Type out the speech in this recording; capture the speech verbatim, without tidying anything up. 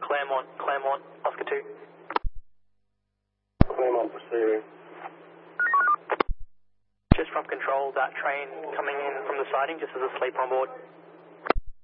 Claremont, Claremont, Oscar two. Claremont receiving. Just from control, that train coming in from the siding, just as a sleeper on board.